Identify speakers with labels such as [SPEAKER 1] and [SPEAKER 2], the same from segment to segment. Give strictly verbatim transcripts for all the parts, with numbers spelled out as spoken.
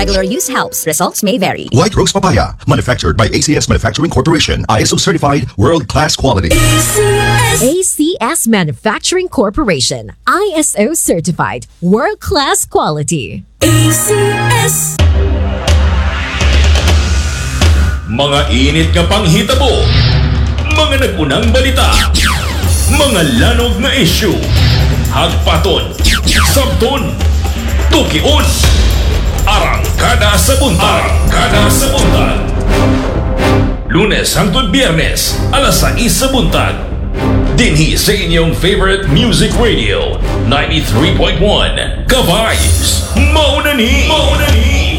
[SPEAKER 1] Regular use helps. Results may vary.
[SPEAKER 2] White Rose Papaya, manufactured by A C S Manufacturing Corporation, I S O certified, world-class quality.
[SPEAKER 1] A C S Manufacturing Corporation, I S O certified, world-class quality.
[SPEAKER 3] A C S.
[SPEAKER 4] Mga init nga panghitabo, mga nagunang balita, mga lanog na issue, hagpaton, sabton, tukion, arangkada sa buntag, arangkada sa buntag. Lunes hangtod Biyernes, alas sais sa buntag. Dinhi sa inyong favorite music radio, ninety-three point one, Ka-Vibes, mauna ni, mauna ni.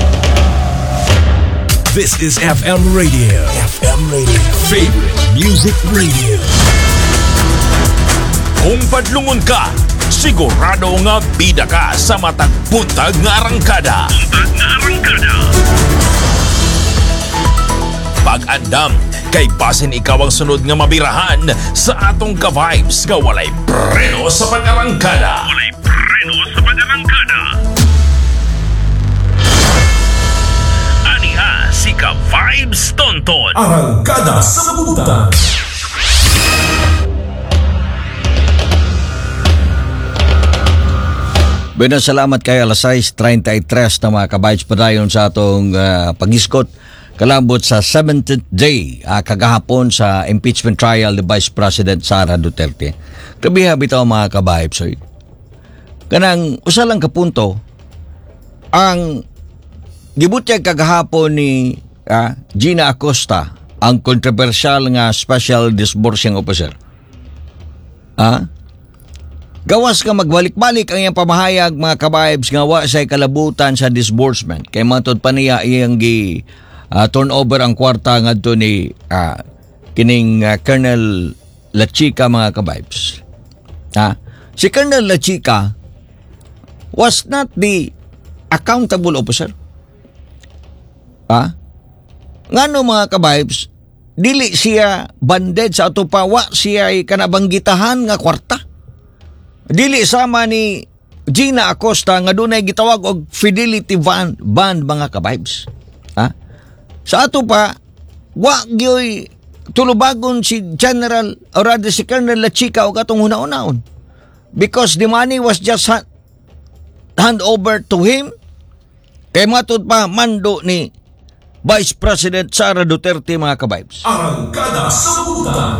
[SPEAKER 5] This is F M Radio. F M Radio. Favorite Music Radio.
[SPEAKER 4] Kung padlungon ka, sigurado nga bida ka sa matag buntag nga arangkada. Buntag nga arangkada. Pag-andam, kay basin ikaw ang sunod nga mabirahan sa atong Ka-Vibes nga walay preno sa pag-arangkada. Walay preno sa pag-arangkada. Aniha si Ka-Vibes Tonton.
[SPEAKER 5] Arangkada sa buntag.
[SPEAKER 6] Bueno, salamat kay alas sais treinta y tres na mga Ka-Vibes padayon sa atong uh, pag-iskot kalambot sa seventeenth day uh, kagahapon sa impeachment trial ni Vice President Sara Duterte. Grabe bitaw mga Ka-Vibes. So, kanang usa lang ka punto ang gibutyag kagahapon ni uh, Gina Acosta, ang controversial nga special disbursing officer. Ah? Gawas ka magbalik-balik ang iyang pamahayag mga Ka-Vibes nga wa say kalabutan sa disbursement kay matod pa niya iyang gi uh, turnover ang kwarta ngadto ni uh, kining uh, Colonel La Chica mga Ka-Vibes. Ha? Si Colonel La Chica was not the accountable officer. Ha? Ngano mga Ka-Vibes, dili siya banded sa ato pa, wa siya ay kanabanggitahan nga kwarta. Dili sama ni Gina Acosta nga dunay gitawag og fidelity band, band mga Ka-Vibes. Ha? Sa ato pa, wa gyoy tulubagon si General or rather si Colonel La Chica og atong una-unaon. Because the money was just hand, hand over to him. Kay matud pa mando ni Vice President Sara Duterte mga Ka-Vibes.
[SPEAKER 5] Arangkada sa buntag.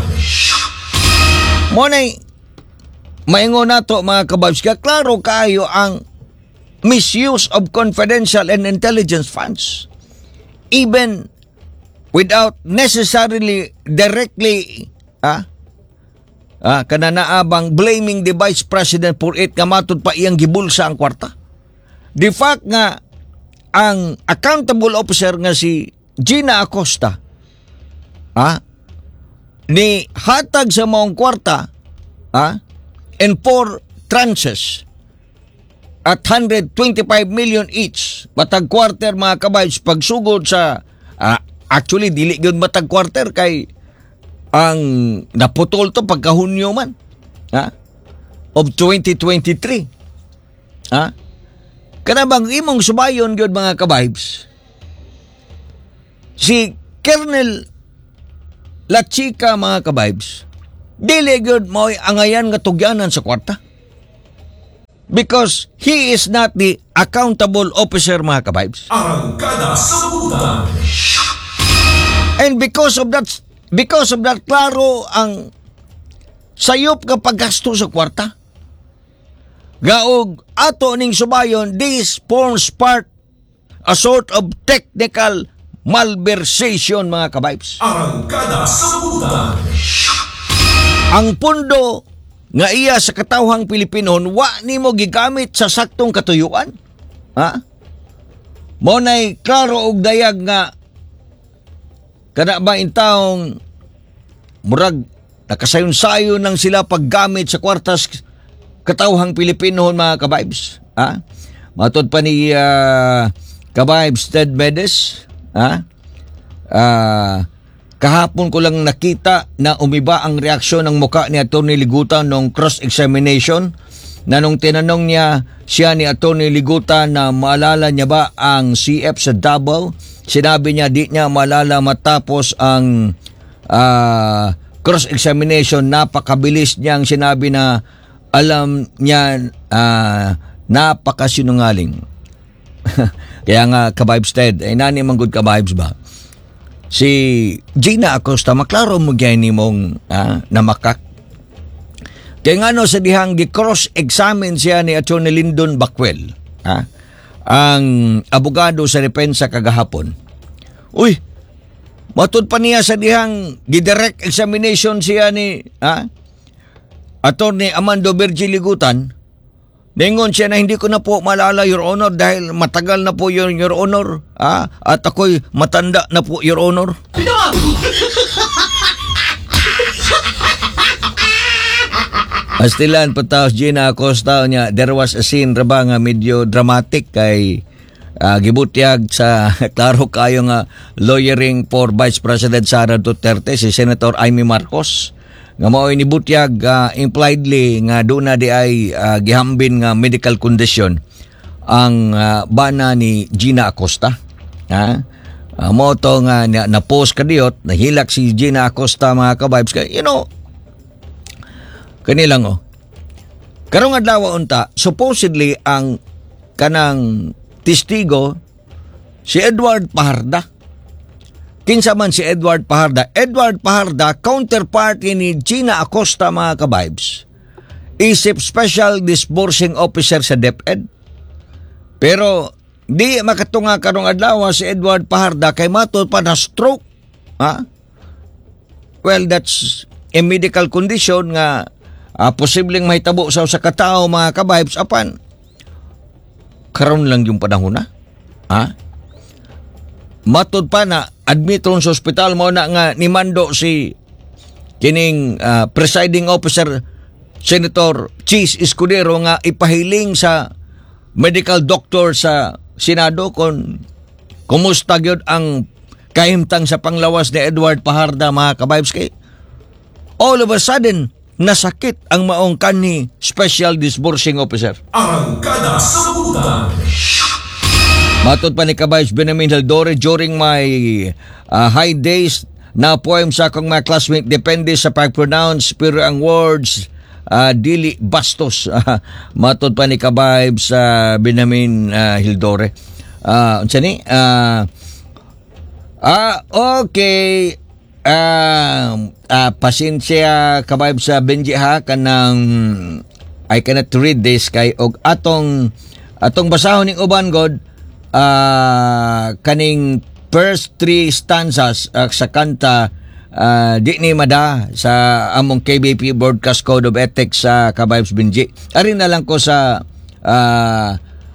[SPEAKER 6] Monay maingon nato mga Ka-Vibes, kaya klaro kayo ang misuse of confidential and intelligence funds. Even without necessarily directly ah, ah, kananaabang blaming the Vice President for it nga matud pa iyang gibulsa ang kwarta. The fact nga ang accountable officer nga si Gina Acosta ah, ni hatag sa maong kwarta ah, in four tranches at one hundred twenty-five million each matag quarter mga Ka-Vibes pagsugod sa uh, actually dili gyud matag quarter kay ang naputol to pagkahunyo man ha of twenty twenty-three ha kanabang imong subayon gyud mga Ka-Vibes si Colonel La Chica mga Ka-Vibes dili gyud mao angayan nga tugyanan sa kwarta. Because he is not the accountable officer mga Ka-Vibes.
[SPEAKER 5] Arangkada sa buntag.
[SPEAKER 6] And because of that, because of that, klaro ang sayop nga paggasto sa kwarta. Gaog ato ning subayon, this forms part a sort of technical malversation mga Ka-Vibes.
[SPEAKER 5] Arangkada sa buntag.
[SPEAKER 6] Ang pundo nga iya sa katawhang Pilipinon wa nimo gigamit sa saktong katuyuan. Ha? Mo nay klaro og dayag nga kada ba intawong murag nakasayon-sayon nang sila paggamit sa kwartas katawhang Pilipino mga Ka-Vibes. Ha? Matod pa ni uh, Ka-Vibes Ted Medes, ha? Ah, uh, kahapon ko lang nakita na umiba ang reaksyon ng muka ni Atty. Ligutan nung cross-examination na nung tinanong niya siya ni Atty. Ligutan na maalala niya ba ang C F sa Davao, sinabi niya di niya maalala matapos ang uh, cross-examination. Napakabilis niyang sinabi na alam niya uh, napakasinungaling. Kaya nga ka-vibes Ted, ay nani man good ka-vibes ba? Si Gina Acosta, maklaro mo gaya ni mong uh, namakak. Kaya nga no, sa dihang gi-cross-examine siya ni Atty. Lyndon Bacuel, ha? Ang abogado sa depensa kagahapon. Uy, matud pa niya sa dihang gi-direct examination siya ni ha? Atty. Amando Virgil Ligutan. Ningon siya na hindi ko na po maalala, Your Honor, dahil matagal na po yun, Your Honor. Ha? At ako'y matanda na po, Your Honor. Astilan pataos Gina Acosta niya, there was a scene raba nga medyo dramatic kay uh, gibutyag sa klaro kayo nga lawyering for Vice President Sara Duterte si Senator Amy Marcos nga mao ni butyag uh, impliedly nga do na di ay uh, gihambin nga medical condition ang uh, bana ni Gina Acosta. Ha? Uh, mo to nga na, na post kadiyot nahilak si Gina Acosta mga ka-vibes kay you know kanilang oh. Karong adlaw unta, supposedly ang kanang testigo si Edward Paharda. Kinsa man si Edward Paharda? Edward Paharda, counterparty ni Gina Acosta mga ka-vibes. Isip Special Disbursing Officer sa DepEd. Pero di makatunga karong adlaw si Edward Paharda kay matod pa na stroke. Ha? Well, that's a medical condition nga Uh, posibleng mahitabo sa sa katao mga ka-vibes apan karon lang yung panahon na ha matod pa na admit ron sa ospital mo na nga nimando si kining uh, presiding officer Senator Chis Escudero nga ipahiling sa medical doctor sa Senado kung kumusta gyud ang kahimtang sa panglawas ni Edward Paharda mga ka-vibes kay all of a sudden nasakit ang maong kanhi Special Disbursing Officer.
[SPEAKER 5] Arangkada sa Butan.
[SPEAKER 6] Matod pa ni ka-vibes Benjamin Haldore, during my uh, high days na poem sa akong mga classmate depende sa pag-pronounce pero ang words uh, dili bastos. Matod pa ni ka-vibes uh, Benjamin uh, Haldore. Uh, unsa ni? Uh, ah, okay. Uh, uh, pasensya kabayb sa Benji ha kanang I cannot read this kay og atong atong basahon ning uban god uh, kaning first three stanzas uh, sa kanta uh, di ni mada sa among K B P Broadcast Code of Ethics sa uh, kabayb Benji. Ari na lang ko sa uh,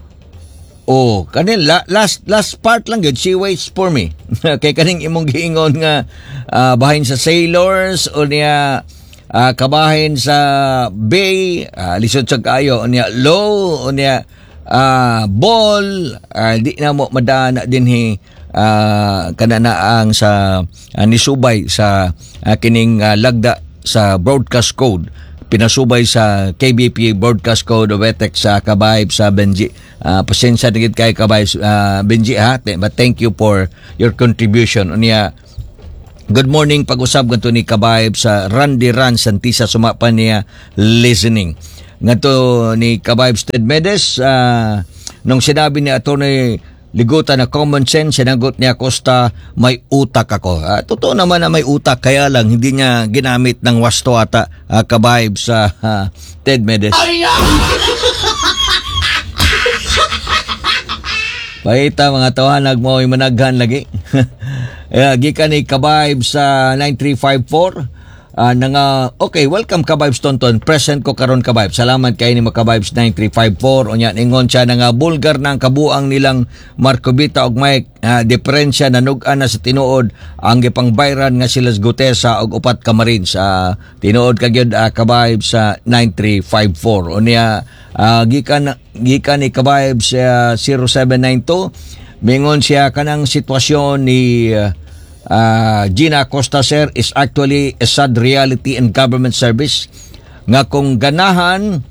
[SPEAKER 6] oh, kanin la, last last part lang gyud, She Waits for Me. Kay kaning imong giingon nga uh, bahin sa sailors o niya uh, kabahin sa bay, uh, lisod sa kayo o niya low o niya uh, ball, uh, di na mo madana dinhi uh, kananaang sa uh, nisubay sa uh, kining uh, lagda sa broadcast code. Pinasubay sa K B P Broadcast Code of Ethics sa kabayb sa Benji. Uh, pasensya tigid kay kabayb uh, Benji ha. But thank you for your contribution. Unya, good morning pag-usab ganto ni kabayb sa Randy Ran Santisa sumapa niya listening. Ngadto ni kabayb Ted Medes uh, nung sinabi ni Atty. Ligutan na common sense, sinagot niya Acosta, may utak ako. Uh, totoo naman na may utak, kaya lang hindi niya ginamit ng wasto ata uh, kabayb sa uh, Ted Medes. Paita mga tawanag mo, yung managhan lagi. uh, gikan ni kabayb sa nine three five four. Uh, nga, okay, welcome ka-vibes Tonton. Present ko karon ka-vibes. Salamat kay ni ka-vibes nine three five four. Unya ingon siya nga bulgar ng kabuang nilang Marcovita og Mike uh, diferensya nanug-an na sa tinuod ang gipang bayran nga sila Gutesa og upat ka Marines. Uh, tinuod ka gyud uh, ka-vibes sa uh, nine three five four. Unya uh, gikan gikan ni ka-vibes sa uh, zero seven nine two. Mingon siya kanang sitwasyon ni uh, Uh, Gina Acosta sir is actually a sad reality in government service nga kung ganahan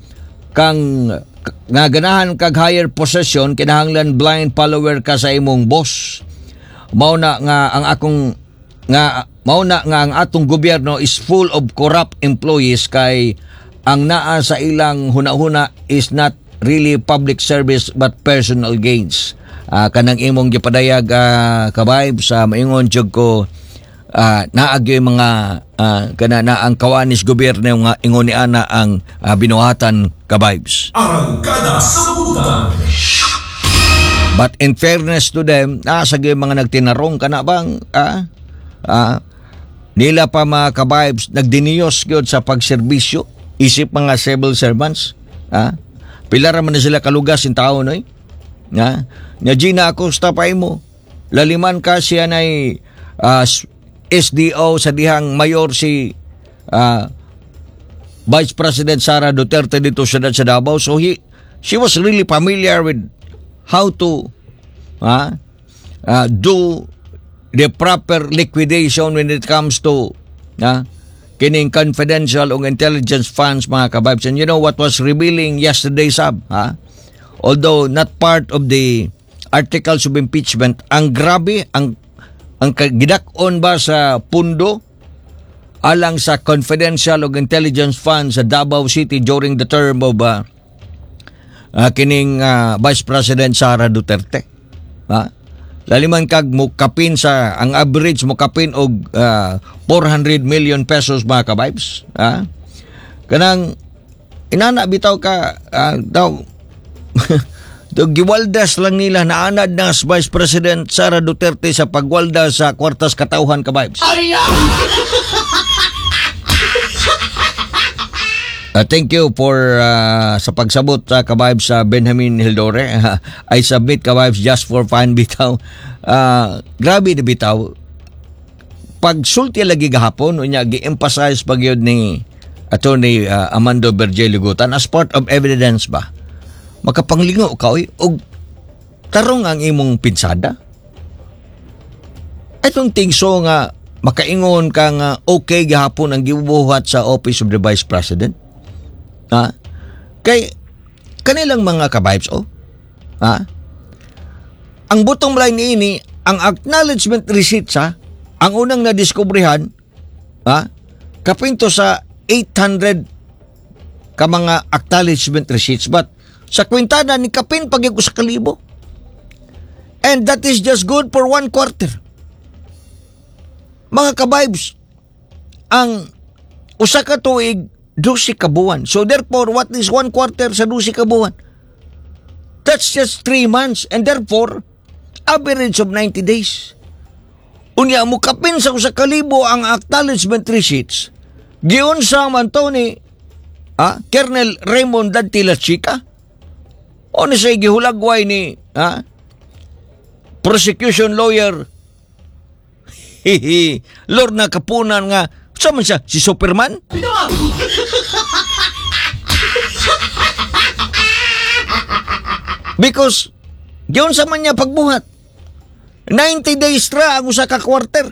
[SPEAKER 6] kang nga ganahan kag higher possession kinahanglan blind follower ka sa imong boss. Mao na nga ang akong nga mao na nga ang atong gobyerno is full of corrupt employees kay ang naa sa ilang hunahuna is not really public service but personal gains. Uh, kanang imong gipadayag uh, kabay sa maingon jud ko uh, naagyo yung mga uh, kana na ang kawanis gobyerno nga ingon ni ana ang uh, binuhatan ka-vibes.
[SPEAKER 5] Arangkada sa Butan.
[SPEAKER 6] But in fairness to them, nasa gyud mga nagtinarong kana bang ah, ah, nila pa mga ka-vibes nagdiniyos gyud sa pagserbisyo isip mga civil servants. Ah, pila ra man na sila kalugas in taon oy. Nga, nya Gina Acosta pa mo. Laliman ka siya nay uh, S D O sa dihang mayor si uh, Vice President Sara Duterte dito sa sa Davao. So he she was really familiar with how to uh, uh, do the proper liquidation when it comes to uh, kining confidential o intelligence funds mga kababs. And you know what was revealing yesterday, Sab? Ha? Although not part of the articles of impeachment, ang grabe, ang ang gidak-on ba sa pundo alang sa confidential o intelligence funds sa Davao City during the term of uh, uh, kining uh, Vice President Sara Duterte. Ha? Laliman kag mo kapin sa ang average mo kapin og uh, four hundred million pesos mga ka-vibes. Ha? Kanang inana bitaw ka uh, daw giwaldas lang nila naanad na sa Vice President Sara Duterte sa pagwalda sa kwartas katauhan ka-vibes. Uh, thank you for uh, sa pagsabot sa uh, ka-vibes sa uh, Benjamin Hildore. Uh, I submit ka-vibes just for fun bitaw. Uh, grabe na bitaw. Pagsulti lagi gahapon, unya gi-emphasize pag yun ni Attorney uh, Amando Bergelio Gutan as part of evidence ba? Makapanglingo ka oy og tarong ang imong pinsada. Itong tingso nga makaingon ka nga okay gihapon ang gibubuhat sa Office of the Vice President. Ha? Kay kanilang mga ka-vibes oh. Ha? Ang bottom line niini, ang acknowledgement receipts ha, ang unang nadiskubrihan ha, kapinto sa eight hundred ka mga acknowledgement receipts but sa kwintada ni kapin pag sa kalibo. And that is just good for one quarter. Mga ka-vibes, ang usa ka tuig dusi ka buwan. So therefore, what is one quarter sa dusi ka buwan? That's just three months. And therefore, average of ninety days. Unya mo kapin sa usa ka libo ang acknowledgement receipts. Giun sa man to ni ah, Colonel Raymond Dantila Chica. O ni say gihulagway ni ha? Prosecution lawyer hihi Lord na kapunan nga sa man siya si Superman. Because giyon sa man niya pagbuhat ninety days ra ang usa ka quarter.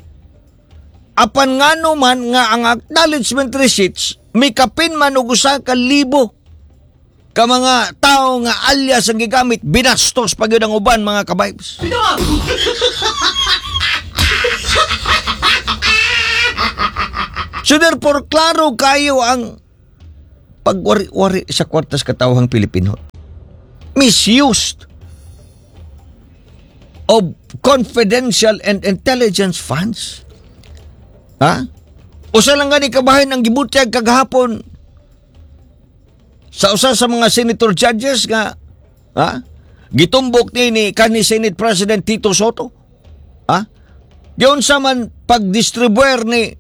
[SPEAKER 6] Apan ngano man nga ang acknowledgement receipts mikapin man og usa ka libo ka mga tao nga alias ang gigamit binastos pag yun ang uban mga ka-vibes. So therefore, klaro kayo ang pagwari-wari sa kwartas katawhang Pilipino. Misused of confidential and intelligence funds. Ha? Usa lang gani kabahin ang gibutyag kagahapon sa usa sa mga senator judges nga ha? Gitumbok ni, ni kani Senate President Tito Soto. Ha? Diyon sa man pagdistribuer ni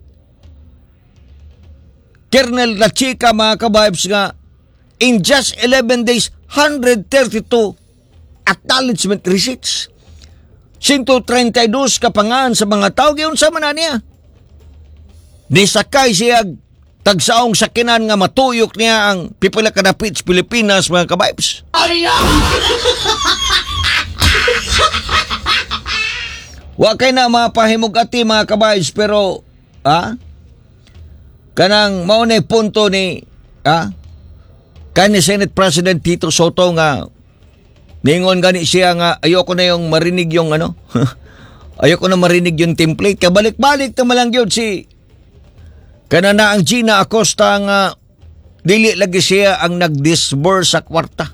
[SPEAKER 6] Colonel La Chica mga ka-vibes nga in just eleven days one hundred thirty-two acknowledgement receipts. one hundred thirty-two kapangan sa mga tao giyon sa man niya. Nisakay siya tagsaong sakinan nga matuyok niya ang pipila ka dapit sa Pilipinas mga ka-vibes. Wa kay na mapahimog ati mga ka-vibes pero ha? Kanang mao na punto ni ha? kani Senate President Tito Soto nga ningon gani siya nga ayoko na yung marinig yung ano. ayoko na marinig yung template. Kabalik-balik na malang yun si kanana ang Gina Acosta nga dili lagi siya ang nag-disburse sa kwarta.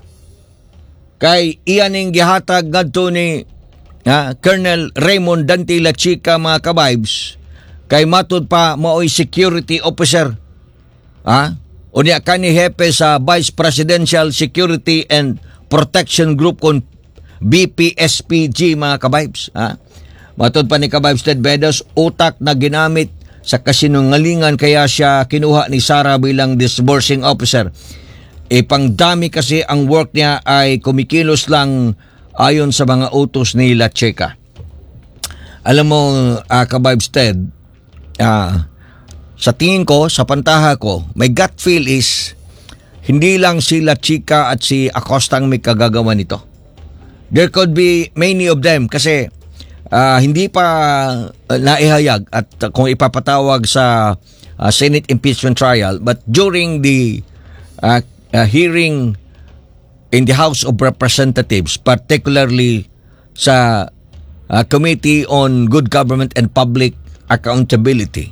[SPEAKER 6] Kay iyan ang gihatag ngadto ni ha, Colonel Raymond Dante La Chica mga kabibes. Kay matud pa mao'y security officer. Ha? Unya kani hepe sa Vice Presidential Security and Protection Group kon B P S P G mga kabibes. Ha? Matud pa ni kabibes Ted Bedos, utak na ginamit sa kasinungalingan kaya siya kinuha ni Sara bilang disbursing officer. Ipangdami kasi ang work niya ay kumikilos lang ayon sa mga utos ni La Chica. Alam mo, uh, kabibes Ted, uh, sa tingin ko, sa pantaha ko, my gut feel is hindi lang si La Chica at si Acosta ang may kagagawa nito. There could be many of them kasi uh, hindi pa uh, naihayag at uh, kung ipapatawag sa uh, Senate impeachment trial, but during the uh, uh, hearing in the House of Representatives, particularly sa uh, Committee on Good Government and Public Accountability,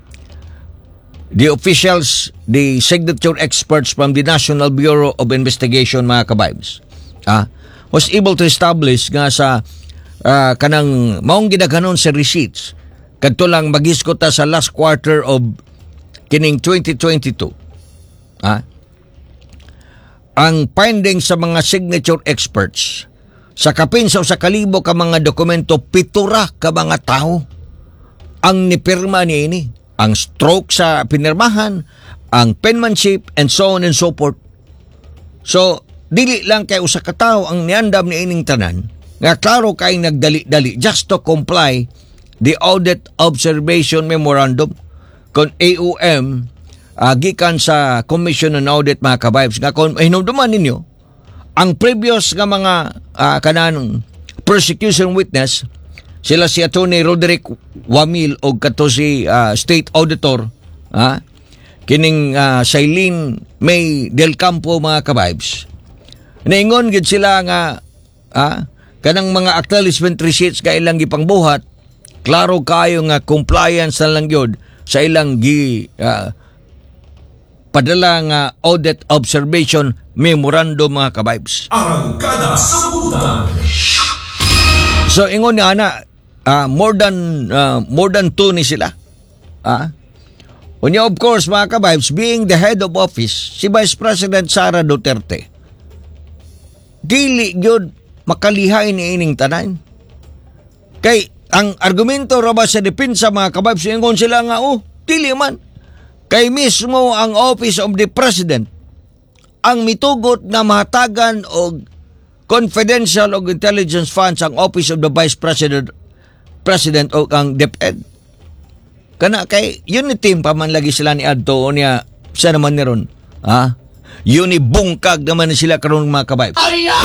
[SPEAKER 6] the officials, the signature experts from the National Bureau of Investigation, mga kabibes, ah, was able to establish nga sa uh, kanang maong gidaghanon sa receipts kadto lang magiskot ta sa last quarter of kining twenty twenty-two. Ah, ang findings sa mga signature experts sa kapinsaw sa kalibo ka mga dokumento, pitura ka mga tao ang nipirma ni ini. Ang stroke sa pinirmahan, ang penmanship, and so on and so forth. So, dili lang kay usa ka tawo ang niandam ni ining tanan, nga klaro kay nagdali-dali just to comply the Audit Observation Memorandum kon A O M, uh, gikan sa Commission on Audit mga kabibes, nga kung hinumduman ninyo, ang previous nga mga uh, kanang prosecution witness, sila si Attorney Roderick Wamil o kato si uh, State Auditor, ha? Kining uh, Shailene May Del Campo mga kabibes. Naingon gid sila nga ha? Kanang mga acknowledgement receipts ka ilang gipangbuhat, klaro kayo nga compliance na lang yun sa ilang gi uh, padala nga Audit Observation Memorandum mga kabibes.
[SPEAKER 5] Arangkada sa Butan.
[SPEAKER 6] So ingon ni ana, Uh, more than uh, more than two ni sila. Ah. Unya of course mga kabibes, being the head of office, si Vice President Sara Duterte, dili gyud makalihay ni ining tanan. Kay ang argumento ra ba sa depensa mga kabibes, ingon sila nga oh, dili man. Kay mismo ang Office of the President ang mitugot na mahatagan og confidential og intelligence funds ang Office of the Vice President President o ang DepEd. Kana kay unity pa man lagi sila ni adto niya sa naman ni ron. Ha? Uni bungkag naman ni sila karon mga kabay.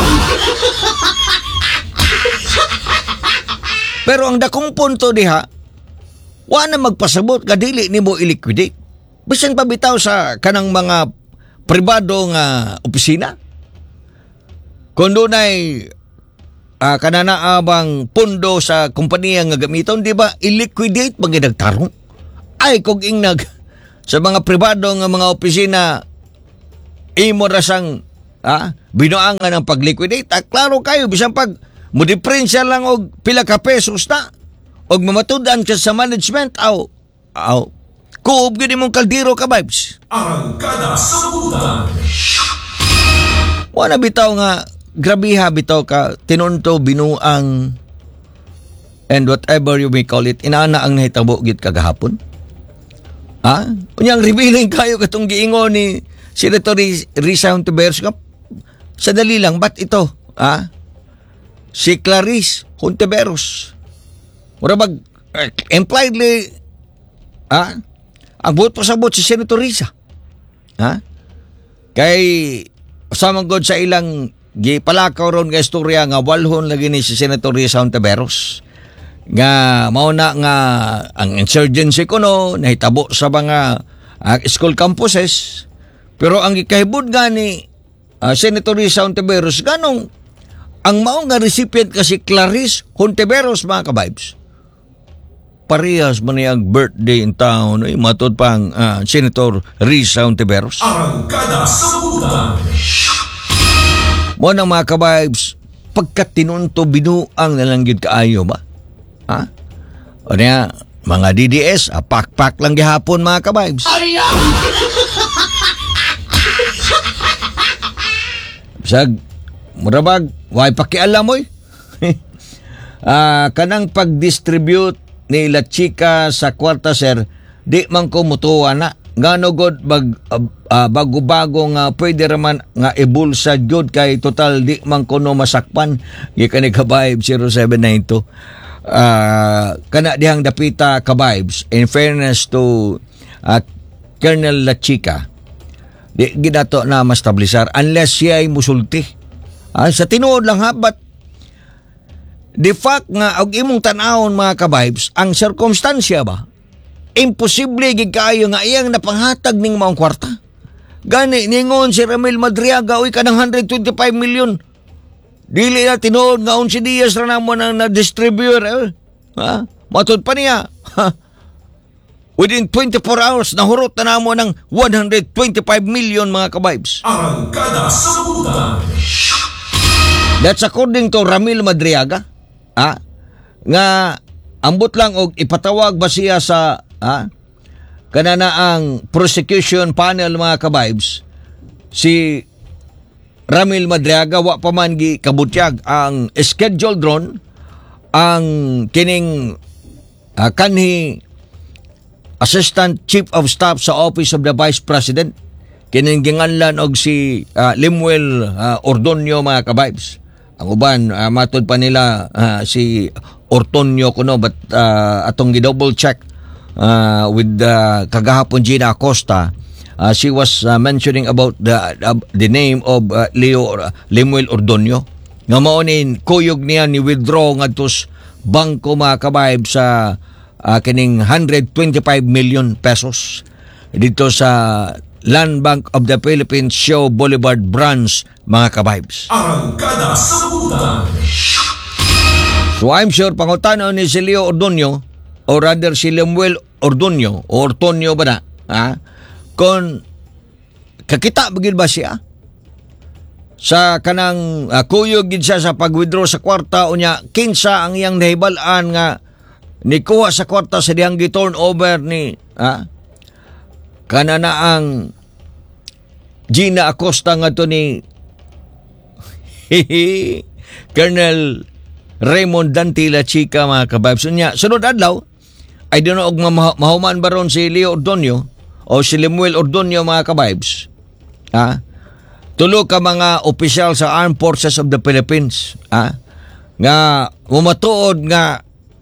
[SPEAKER 6] Pero ang dakong punto diha, wa na magpasabot kadili nimo i-liquidate. Bisan pa bitaw sa kanang mga pribado nga opisina. Kung dunay Uh, kanana abang pundo sa kumpanya nga gamiton, di ba, i-liquidate pag nagtarong. Ay, kung ingnag sa mga pribado nga mga opisina, imo rasang ah, binuangan ng pag-liquidate. Ah, klaro kayo, bisan pag mudiprensya lang og pila ka pesos na, og mamatudan ka sa management, aw, aw, kuob gini mong kaldero ka, vibes.
[SPEAKER 5] Arangkada sa Butan.
[SPEAKER 6] Wala bitaw nga, grabiha bitaw ka, tinunto, binuang, and whatever you may call it, inaana ang nahitabo gid kagahapon. Ha? Unyang revealing kayo katong giingon ni Senator Risa Hontiveros ka, sa dali lang, ba't ito? Ha? Si Clarice Hontiveros. Mura bag, uh, impliedly, ha? Ang buot pasabot si Senator Risa. Ha? Kay, pasamang god sa ilang gipalakaw ron nga istorya nga walhon lagi ni si Senator Risa Hontiveros nga mauna nga ang insurgency kuno nahitabo sa mga uh, school campuses, pero ang gikahibud nga ni uh, Senator Risa Hontiveros, ganong ang maong nga recipient kasi Clarice Hontiveros, mga kabibes. Parehas man niyang birthday in town, ay matod pang uh, Senator Risa Hontiveros.
[SPEAKER 5] Arangkada sa Butan.
[SPEAKER 6] Mo nang mga kabibes, pagkat tinunto binuang nalanggid kaayo ba? Ha? O niya, mga D D S, ah, pak-pak lang gihapon, mga kabibes. Bisag, murabag, why pakialam mo eh. Ah, kanang pag-distribute ni La Chica sa kwarta, sir, di man ko mutuwa na. Ngano god bag, uh, uh, bago-bago nga pwede raman nga ibulsa jud kay total di man ko no masakpan. Gikan ni ka-vibe zero seven nine two. Uh, kana dihang dapita ka-vibes, in fairness to uh, Colonel La Chica, di ginato na mastablisar unless siya ay musulti. Ah, sa tinuod lang ha, but the fact nga og imong tan-awon, mga ka-vibes, ang circumstansya ba, imposible gid kaayo nga iyang napanghatag ning maong kwarta. Gani ningon si Ramil Madriaga, uy kanang one hundred twenty-five million. Dili na tinuod nga unsi Diaz ra namo nang na-distribute. Eh. Ha? Matod pa niya. Ha? Within twenty-four hours, nahurot na namo ng one hundred twenty-five million, mga ka-vibes.
[SPEAKER 5] Arangkada sa Butan.
[SPEAKER 6] That's according to Ramil Madriaga. Ha? Nga ambot lang og ipatawag ba siya sa ha? Kanana ang prosecution panel, mga ka-vibes. Si Ramil Madriaga wa pa man gi kabutyag ang scheduled ron ang kining uh, kanhi Assistant Chief of Staff sa Office of the Vice President, kining ginganlan og si uh, Lemuel uh, Ordonio, mga ka-vibes. Ang uban uh, matod pa nila uh, si Ortonio kuno, but uh, atong gi-double check uh, with uh, kagahapon Gina Acosta. Uh, she was uh, mentioning about the uh, the name of uh, Leo uh, Lemuel Ordonio. Nga mao ni kuyog niya ni withdraw ngadto sa bangko, mga kabayb, sa uh, kining one hundred twenty-five million pesos dito sa Land Bank of the Philippines Shaw Boulevard branch, mga kabaybs.
[SPEAKER 5] Arangkada sa Butan.
[SPEAKER 6] So I'm sure pangutana ni si Leo Ordonio, or rather si Lemuel Ordonio o Ortonio ba na, ha? Kung kakita bagid ba siya sa kanang uh, kuyog gid siya sa pag-withdraw sa kwarta, unya kinsa ang iyang nahibal-an nga nikuha sa kwarta sa dihang gi-turn over ni ha kanana ang Gina Acosta nga to ni Colonel Raymond Dante La Chica, mga kababs. Unya sunod adlaw ay dino og mahuman baron si Leo Ordonio o si Lemuel Ordonio, mga kabibes, ha? Tulo ka mga opisyal sa Armed Forces of the Philippines, ha? Nga umatuod nga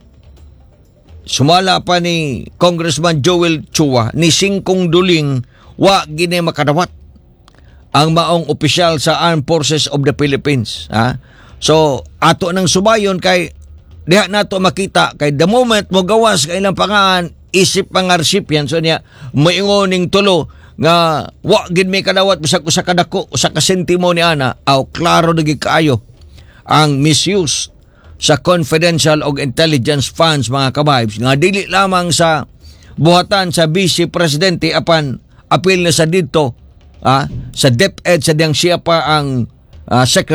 [SPEAKER 6] sumala pa ni Congressman Joel Chua ni singkong duling wa gini makadawat ang maong opisyal sa Armed Forces of the Philippines, ha? So ato nang subayon kay diha nato makita kay the moment mo gawas kay ilang pangaan isip mga recipient, so niya moingoning tulo nga wa gid may kadawat bisag usa ka dako usa ka sentimo ni ana, aw klaro dagi kaayo ang misuse sa confidential og intelligence funds, mga kabibes, nga dili lamang sa buhatan sa Vice Presidente apan apil na sa dito, ah, sa DepEd sa diyang siya pa ang uh, Secretary